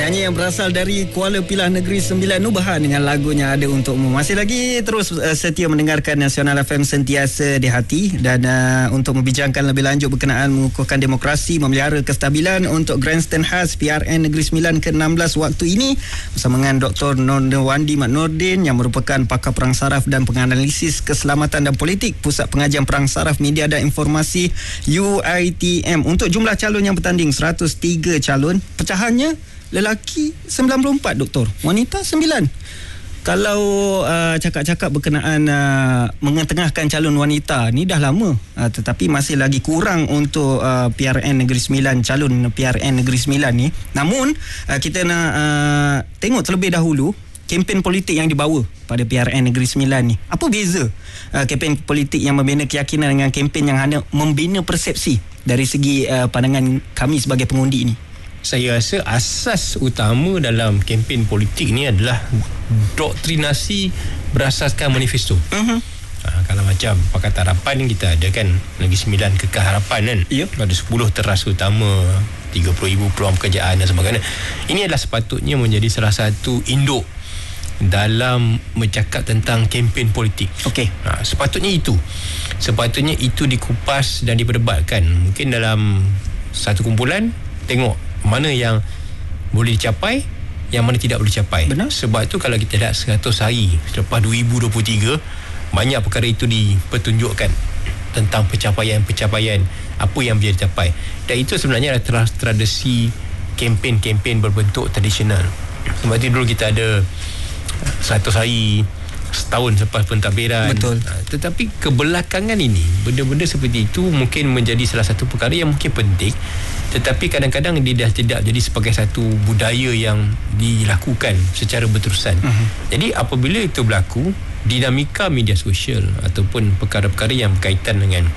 Penyanyi yang berasal dari Kuala Pilah Negeri Sembilan, Nubahan, dengan lagunya Ada Untukmu. Masih lagi terus setia mendengarkan Nasional FM Sentiasa di Hati. Dan untuk membincangkan lebih lanjut berkenaan mengukuhkan demokrasi, memelihara kestabilan untuk Grandstand khas PRN Negeri Sembilan ke-16 waktu ini, bersama dengan Dr. Nordewandi Mat Nordin yang merupakan pakar perang saraf dan penganalisis keselamatan dan politik Pusat Pengajian Perang Saraf Media dan Informasi UiTM. Untuk jumlah calon yang bertanding 103 calon, pecahannya lelaki 94, doktor, wanita 9. Kalau cakap-cakap berkenaan mengetengahkan calon wanita ni dah lama, tetapi masih lagi kurang untuk PRN Negeri Sembilan, calon PRN Negeri Sembilan ni. Namun kita nak tengok terlebih dahulu kempen politik yang dibawa pada PRN Negeri Sembilan ni. Apa beza kempen politik yang membina keyakinan dengan kempen yang hanya membina persepsi dari segi pandangan kami sebagai pengundi ni? Saya rasa asas utama dalam kempen politik ni adalah doktrinasi berasaskan manifesto. Kalau macam Pakatan Harapan kita ada kan, Negeri Sembilan Kekal Harapan kan, ada 10 teras utama, 30,000 peluang pekerjaan dan sebagainya. Ini adalah sepatutnya menjadi salah satu induk dalam bercakap tentang kempen politik. Sepatutnya itu dikupas dan diperdebatkan. Mungkin dalam satu kumpulan tengok mana yang boleh dicapai, yang mana tidak boleh dicapai. Benar. Sebab tu kalau kita lihat 100 hari selepas 2023, banyak perkara itu dipertunjukkan tentang pencapaian apa yang boleh dicapai. Dan itu sebenarnya adalah tradisi kempen-kempen berbentuk tradisional. Sebab tu dulu kita ada 100 hari, setahun selepas pentadbiran. Betul. Tetapi kebelakangan ini, benda-benda seperti itu mungkin menjadi salah satu perkara yang mungkin penting, tetapi kadang-kadang dia dah tidak jadi sebagai satu budaya yang dilakukan secara berterusan. Jadi apabila itu berlaku, dinamika media sosial ataupun perkara-perkara yang berkaitan dengan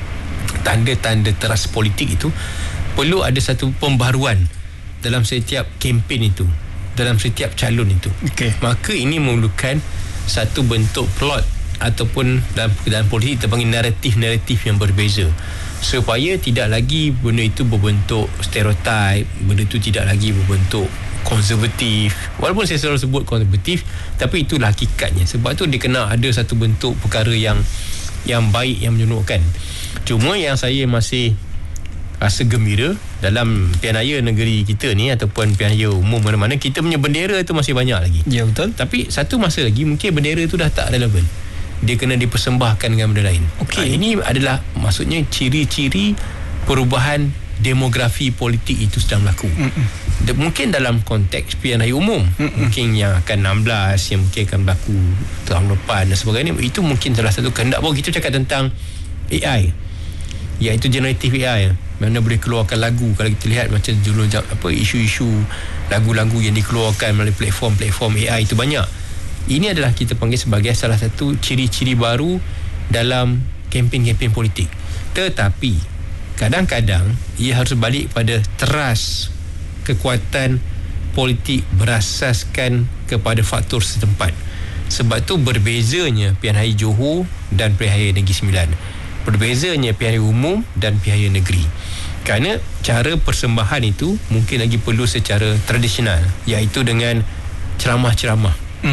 tanda-tanda teras politik itu, perlu ada satu pembaharuan dalam setiap kempen itu, dalam setiap calon itu. Maka ini memerlukan satu bentuk plot ataupun dalam politik kita panggil naratif yang berbeza, supaya tidak lagi benda itu berbentuk stereotip, benda itu tidak lagi berbentuk konservatif. Walaupun saya selalu sebut konservatif, tapi itulah hakikatnya. Sebab tu dia kena ada satu bentuk perkara yang baik, yang menyeronokkan. Cuma yang saya masih rasa gembira dalam pilihan raya negeri kita ni ataupun pilihan raya umum mana-mana, kita punya bendera tu masih banyak lagi. Ya, betul. Tapi satu masa lagi mungkin bendera tu dah tak relevan, dia kena dipersembahkan dengan benda lain. Ini adalah maksudnya ciri-ciri perubahan demografi politik itu sedang berlaku. Mungkin dalam konteks pilihan raya umum, mungkin yang akan 16, yang mungkin akan berlaku tahun depan dan sebagainya, itu mungkin salah satu kehendak. Baru kita cakap tentang AI, iaitu generative AI, mana boleh keluarkan lagu. Kalau kita lihat macam dulu isu-isu lagu-lagu yang dikeluarkan melalui platform AI itu banyak. Ini adalah kita panggil sebagai salah satu ciri-ciri baru dalam kempen-kempen politik. Tetapi kadang-kadang ia harus balik pada teras kekuatan politik berasaskan kepada faktor setempat. Sebab tu berbezanya pilihan raya Johor dan pilihan raya Negeri Sembilan, berbezanya pilihan raya umum dan pilihan raya negeri. Kerana cara persembahan itu mungkin lagi perlu secara tradisional, iaitu dengan ceramah-ceramah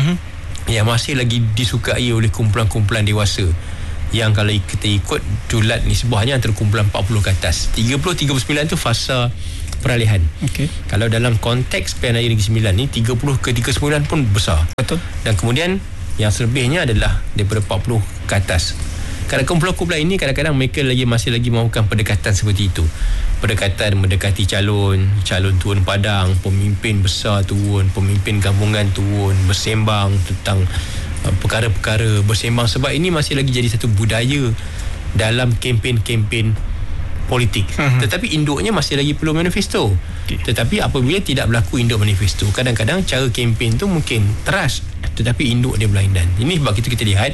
yang masih lagi disukai oleh kumpulan-kumpulan dewasa, yang kalau kita ikut julat nisbahnya antara kumpulan 40 ke atas. 30-39 tu fasa peralihan. Kalau dalam konteks pilihan raya Negeri Sembilan ni, 30 ke 39 pun besar. Betul. Dan kemudian yang selebihnya adalah daripada 40 ke atas. Kalau kumpulan-kumpulan ini kadang-kadang mereka masih lagi mahukan pendekatan seperti itu. Pendekatan mendekati calon turun padang, pemimpin besar turun, pemimpin gabungan turun, bersembang tentang perkara-perkara, bersembang. Sebab ini masih lagi jadi satu budaya dalam kempen-kempen politik. Tetapi induknya masih lagi perlu manifesto. Tetapi apabila tidak berlaku induk manifesto, kadang-kadang cara kempen tu mungkin teras, tetapi induk dia berlainan. Ini sebab kita lihat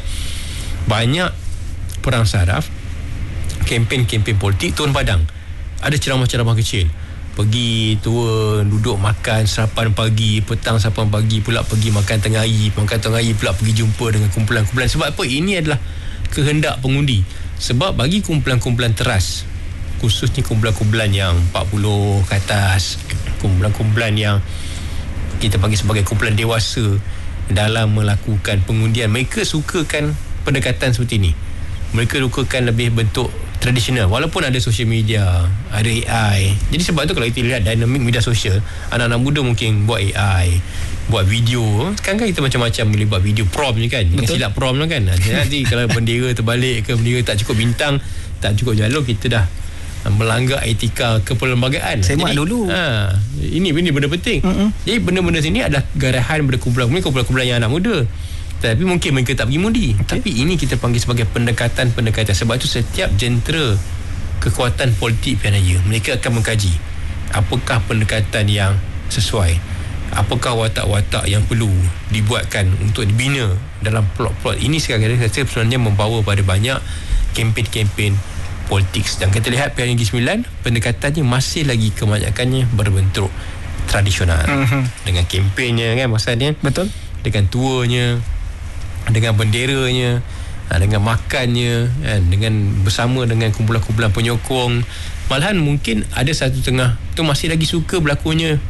banyak perang saraf, kempen-kempen politik turun padang. Ada ceramah-ceramah kecil, pergi turun, duduk makan sarapan pagi, petang sarapan pagi, pula pergi makan tengah hari pula pergi jumpa dengan kumpulan-kumpulan. Sebab apa? Ini adalah kehendak pengundi. Sebab bagi kumpulan-kumpulan teras, khususnya kumpulan-kumpulan yang 40 ke atas, kumpulan-kumpulan yang kita panggil sebagai kumpulan dewasa dalam melakukan pengundian. Mereka sukakan pendekatan seperti ini. Mereka sukakan lebih bentuk tradisional, walaupun ada social media, ada AI. Jadi sebab tu kalau kita lihat dinamik media sosial, anak-anak muda mungkin buat AI, buat video. Sekarang kan kita macam-macam boleh buat video prom je kan. Yang silap prom lah kan. Nanti kalau bendera terbalik ke, bendera tak cukup bintang, tak cukup jalur, kita dah melanggar etika keperlembagaan. Semak dulu. Ini benda penting. Jadi benda-benda sini adalah garahan kumpulan-kumpulan yang anak muda. Tapi mungkin mereka tak pergi mundi. Tapi ini kita panggil sebagai pendekatan-pendekatan. Sebab itu setiap jentera kekuatan politik pilihan raya, mereka akan mengkaji apakah pendekatan yang sesuai, apakah watak-watak yang perlu dibuatkan untuk dibina dalam plot-plot ini. Sekarang saya sebenarnya membawa pada banyak kempen-kempen politik. Dan kita lihat pilihan Negeri Sembilan, pendekatannya masih lagi kebanyakannya berbentuk tradisional. Dengan kempennya kan maksudnya. Betul. Dengan tuanya, dengan benderanya, dengan makannya, dengan bersama dengan kumpulan-kumpulan penyokong. Malahan mungkin ada satu tengah tu masih lagi suka berlakunya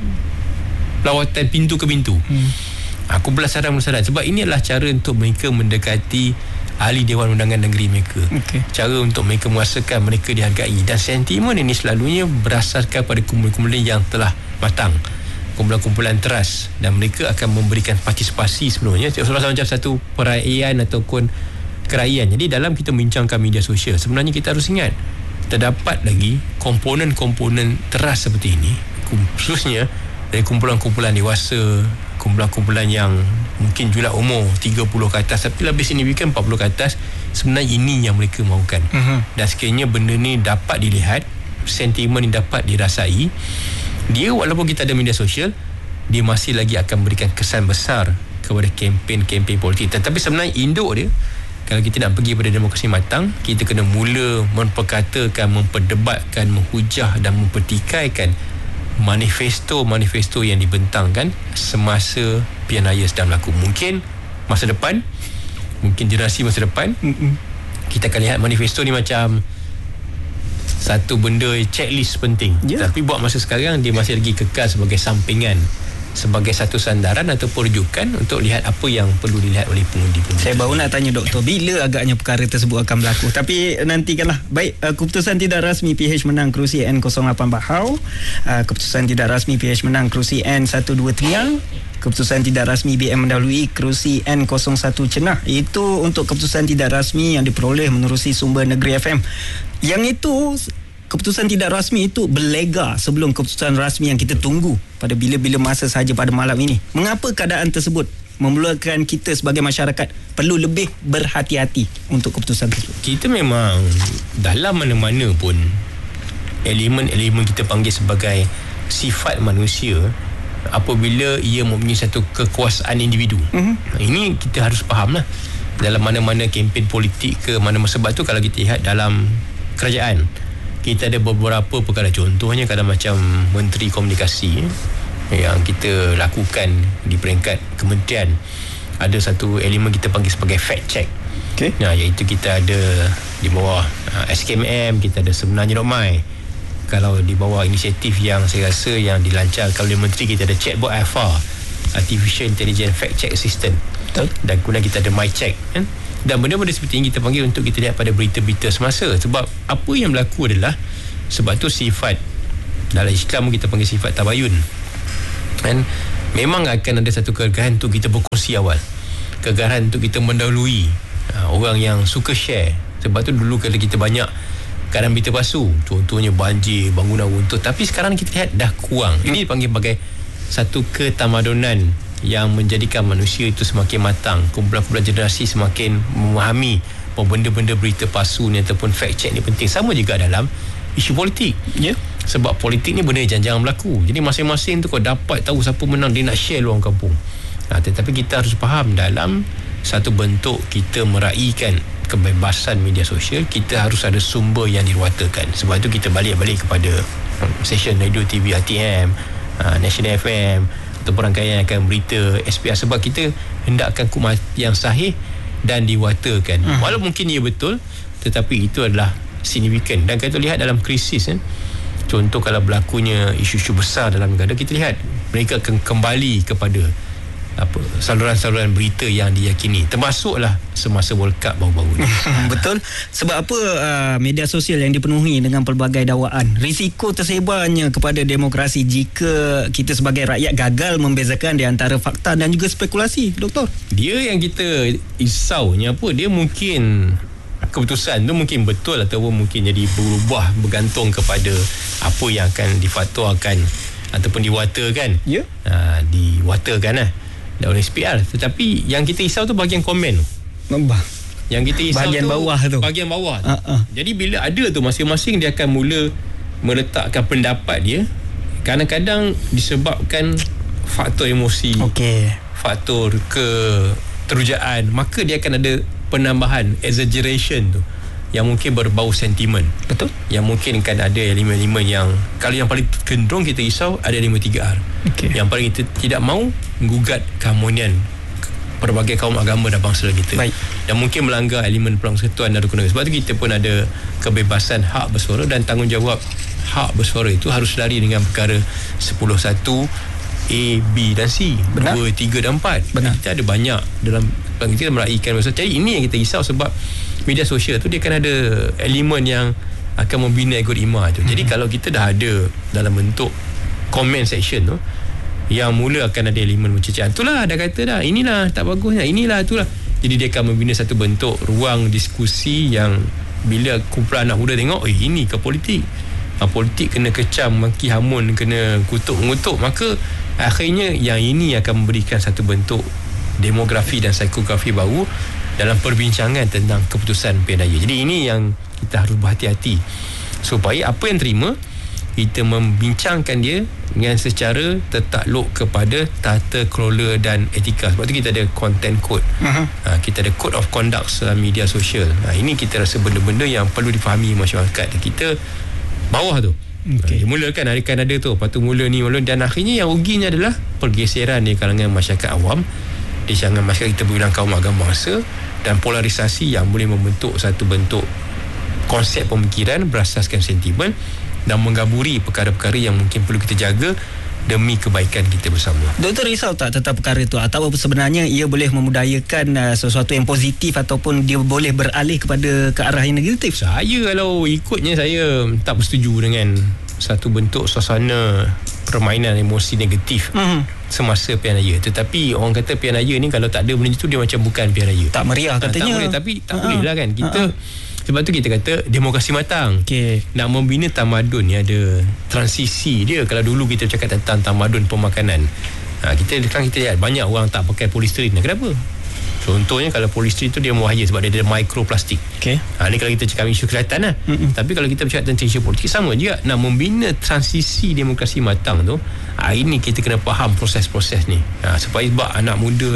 lawatan pintu ke pintu. Kumpulan saran-saran. Sebab ini adalah cara untuk mereka mendekati ahli Dewan Undangan Negeri mereka. Cara untuk mereka merasakan mereka dihargai. Dan sentimen ini selalunya berasaskan pada kumpulan-kumpulan yang telah matang, kumpulan-kumpulan teras, dan mereka akan memberikan partisipasi sebenarnya macam satu perayaan ataupun kerajaan. Jadi dalam kita membincangkan media sosial, sebenarnya kita harus ingat terdapat lagi komponen-komponen teras seperti ini, khususnya dari kumpulan-kumpulan dewasa, kumpulan-kumpulan yang mungkin juga umur 30 ke atas, tapi lebih signifikan 40 ke atas. Sebenarnya ini yang mereka mahukan. Dan sekiranya benda ni dapat dilihat, sentimen ni dapat dirasai, dia walaupun kita ada media sosial, dia masih lagi akan berikan kesan besar kepada kempen-kempen politik. Tetapi sebenarnya induk dia, kalau kita nak pergi pada demokrasi matang, kita kena mula memperkatakan, memperdebatkan, menghujah dan mempertikaikan manifesto-manifesto yang dibentangkan semasa pilihan raya sedang berlaku. Mungkin masa depan, mungkin generasi masa depan, kita akan lihat manifesto ni macam satu benda checklist penting. Tapi buat masa sekarang dia masih lagi kekal sebagai sampingan, sebagai satu sandaran ataupun rujukan untuk lihat apa yang perlu dilihat oleh pengundi-pengundi. Saya baru nak tanya doktor, bila agaknya perkara tersebut akan berlaku? Tapi nantikanlah. Baik, keputusan tidak rasmi PH menang kerusi N08 Bahau, keputusan tidak rasmi PH menang kerusi N12 Triang, keputusan tidak rasmi BM mendahului kerusi N01 Cenah. Itu untuk keputusan tidak rasmi yang diperoleh menerusi sumber Negeri FM. Yang itu, keputusan tidak rasmi itu berlega sebelum keputusan rasmi yang kita tunggu pada bila-bila masa sahaja pada malam ini. Mengapa keadaan tersebut memulakan kita sebagai masyarakat perlu lebih berhati-hati untuk keputusan tersebut? Kita memang dalam mana-mana pun elemen-elemen kita panggil sebagai sifat manusia, apabila ia mempunyai satu kekuasaan individu. Ini kita harus faham lah. Dalam mana-mana kempen politik ke mana, sebab tu kalau kita lihat dalam kerajaan, kita ada beberapa perkara. Contohnya kalau macam Menteri Komunikasi yang kita lakukan di peringkat kementerian, ada satu elemen kita panggil sebagai fact check. Iaitu kita ada di bawah SKMM, kita ada sebenarnya.my. Kalau di bawah inisiatif yang saya rasa yang dilancarkan oleh Menteri, kita ada chatbot AFA, Artificial Intelligence Fact Check Assistant. Dan kemudian kita ada MyCheck, kan? Dan benda-benda seperti ini kita panggil untuk kita lihat pada berita-berita semasa. Sebab apa yang berlaku adalah, sebab tu sifat dalam Islam kita panggil sifat tabayun, kan? Memang akan ada satu kegagahan untuk kita berkongsi awal, kegagahan untuk kita mendahului orang yang suka share. Sebab tu dulu kalau kita banyak keadaan berita palsu, contohnya banjir, bangunan runtuh, tapi sekarang kita lihat dah kurang. Ini dipanggil sebagai satu ketamadunan yang menjadikan manusia itu semakin matang. Kumpulan-kumpulan generasi semakin memahami bahawa benda-benda berita palsu ni ataupun fact check ni penting. Sama juga dalam isu politik. Sebab politik ni benda yang jangan berlaku. Jadi masing-masing tu kau dapat tahu siapa menang, dia nak share luar kampung. Tetapi kita harus faham, dalam satu bentuk kita meraihkan kebebasan media sosial, kita harus ada sumber yang diruatakan. Sebab itu kita balik kepada stesen radio, TV, RTM, National FM ataupun rangkaian akan berita SPR, sebab kita hendakkan yang sahih dan diwatakan. Walaupun mungkin ia betul, tetapi itu adalah signifikan. Dan kita lihat dalam krisis, Contoh kalau berlakunya isu-isu besar dalam negara, kita lihat mereka akan kembali kepada saluran-saluran berita yang diyakini, termasuklah semasa World Cup baru-baru ni. Betul. Sebab apa media sosial yang dipenuhi dengan pelbagai dakwaan, risiko tersebarnya kepada demokrasi jika kita sebagai rakyat gagal membezakan di antara fakta dan juga spekulasi, Doktor. Dia yang kita risaunya dia mungkin keputusan tu mungkin betul ataupun mungkin jadi berubah bergantung kepada apa yang akan difatwakan ataupun diwatakan. Ya. Diwatakan oleh SPR. Tetapi yang kita risau tu bahagian komen tu. Yang kita risau bahagian tu bahagian bawah tu. Jadi bila ada tu, masing-masing dia akan mula meletakkan pendapat dia, kadang-kadang disebabkan faktor emosi, faktor keterujaan, maka dia akan ada penambahan exaggeration tu yang mungkin berbau sentimen. Betul. Yang mungkin kan ada elemen-elemen yang, kalau yang paling cenderung kita risau ada 53R. Yang paling kita tidak mahu menggugat keharmonian pelbagai kaum agama dan bangsa kita. Baik. Dan mungkin melanggar elemen persekutuan dan rukun negara. Sebab tu kita pun ada kebebasan hak bersuara, dan tanggungjawab hak bersuara itu harus lari dengan perkara 10.1 A, B dan C. Benar. 2, 3 dan 4. Benar. Kita ada banyak dalam kita meraihkan masa. Jadi ini yang kita risau, sebab media sosial tu dia kan ada elemen yang akan membina ego imah tu. Jadi kalau kita dah ada dalam bentuk comment section tu, yang mula akan ada elemen mencecah, itulah dah kata dah, inilah tak bagusnya, inilah itulah. Jadi dia akan membina satu bentuk ruang diskusi yang bila kumpulan anak muda tengok, ini ke politik, politik kena kecam, maki, hamun, kena kutuk-mengutuk, maka akhirnya yang ini akan memberikan satu bentuk demografi dan psikografi baru dalam perbincangan tentang keputusan pilihan raya. Jadi ini yang kita harus berhati-hati, supaya apa yang terima kita membincangkan dia dengan secara tertakluk kepada tata kelola dan etika. Sebab tu kita ada content code. Kita ada code of conduct dalam media sosial. Ini kita rasa benda-benda yang perlu difahami masyarakat kita bawah tu. Mula kan ada tu, lepas tu mula, dan akhirnya yang ruginya adalah pergeseran di kalangan masyarakat awam, di kalangan masyarakat kita berbilang kaum agama bangsa, dan polarisasi yang boleh membentuk satu bentuk konsep pemikiran berasaskan sentimen dan menggaburi perkara-perkara yang mungkin perlu kita jaga demi kebaikan kita bersama. Doktor risau tak tentang perkara itu, atau sebenarnya ia boleh memudayakan sesuatu yang positif, ataupun dia boleh beralih kepada ke arah yang negatif? Saya kalau ikutnya, saya tak bersetuju dengan satu bentuk suasana permainan emosi negatif semasa pilihan raya. Tetapi orang kata pilihan raya ni kalau tak ada benda itu, dia macam bukan pilihan raya. Tak meriah katanya. Tak boleh, tapi tak boleh lah kan. Kita sebab tu kita kata demokrasi matang. Nak membina tamadun ni ada transisi dia. Kalau dulu kita cakap tentang tamadun pemakanan, kita lihat banyak orang tak pakai polisterin. Kenapa? Contohnya kalau polisterin tu dia membahaya sebab dia ada mikroplastik. Ni kalau kita cakap isu kesihatan lah. Tapi kalau kita bercakap tentang isu politik, sama juga. Nak membina transisi demokrasi matang tu, ini kita kena faham proses-proses ni. Sebab anak muda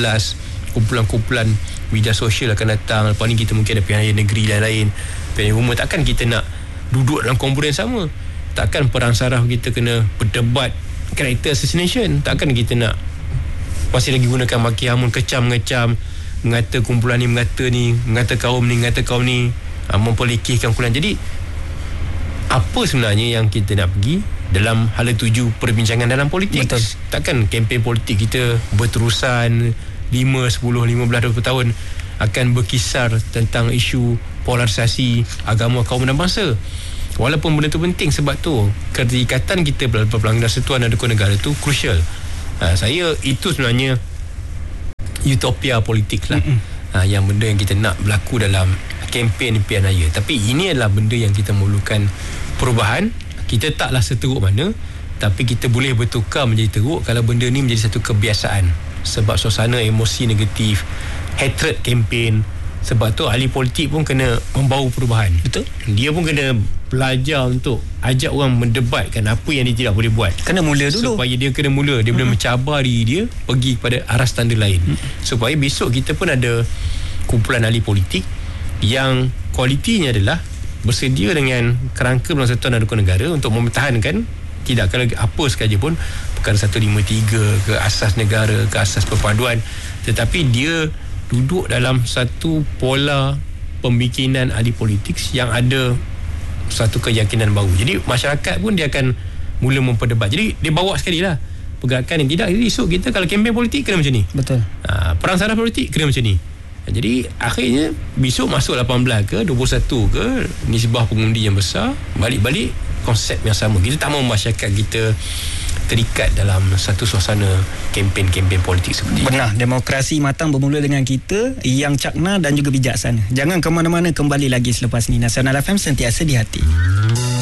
18, kumpulan-kumpulan media sosial akan datang. Lepas ni kita mungkin ada pilihan raya negeri dan lain, pilihan umum. Takkan kita nak duduk dalam kumpulan yang sama. Takkan perang saraf kita kena berdebat character assassination. Takkan kita nak masih lagi gunakan maki, hamun, kecam-ngecam, mengata kumpulan ni, mengata kaum ni, memperlekehkan kumpulan. Jadi apa sebenarnya yang kita nak pergi dalam hala tuju perbincangan dalam politik? Betul. Takkan kempen politik kita berterusan 5, 10, 15, 20 tahun akan berkisar tentang isu polarisasi agama, kaum dan bangsa. Walaupun benda tu penting, sebab tu keterikatan kita pelanggan persatuan dan rukun negara tu crucial. Saya itu sebenarnya utopia politik lah. Yang benda yang kita nak berlaku dalam kempen pilihan raya. Tapi ini adalah benda yang kita memerlukan perubahan. Kita taklah seteruk mana, tapi kita boleh bertukar menjadi teruk kalau benda ni menjadi satu kebiasaan. Sebab suasana emosi negatif, hatred kempen. Sebab tu ahli politik pun kena membawa perubahan. Betul. Dia pun kena belajar untuk ajak orang mendebatkan apa yang dia tidak boleh buat. Kena mula dulu. Supaya dia kena mula. Dia boleh mencabar diri dia pergi kepada arah standard lain. Supaya besok kita pun ada kumpulan ahli politik yang kualitinya adalah bersedia dengan kerangka persatuan dan rukun negara untuk mempertahankan, tidak kalau apa sekali pun perkara 153 ke asas negara, ke asas perpaduan, tetapi dia duduk dalam satu pola pemikiran ahli politik yang ada satu keyakinan baru. Jadi masyarakat pun dia akan mula memperdebat. Jadi dia bawa sekali lah pergerakan yang tidak. Jadi esok kita kalau kempen politik kena macam ni. Betul. Perang saraf politik kena macam ni. Jadi akhirnya besok masuk 18 ke 21 ke nisbah pengundi yang besar, balik-balik konsep yang sama. Kita tak mahu masyarakat kita terikat dalam satu suasana kempen-kempen politik seperti ini. Benar, demokrasi matang bermula dengan kita yang cakna dan juga bijaksana. Jangan ke mana-mana, kembali lagi selepas ni. Nasional FM sentiasa di hati.